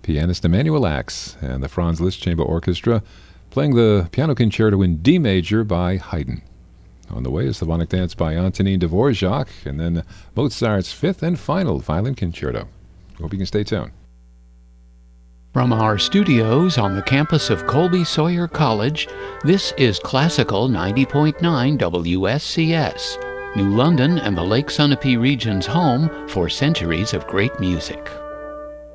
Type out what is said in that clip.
pianist Emanuel Ax, and the Franz Liszt Chamber Orchestra playing the Piano Concerto in D major by Haydn. On the way is Symphonic Dance by Antonin Dvorak, and then Mozart's fifth and final Violin Concerto. Hope you can stay tuned. From our studios on the campus of Colby Sawyer College, this is Classical 90.9 WSCS, New London and the Lake Sunapee region's home for centuries of great music.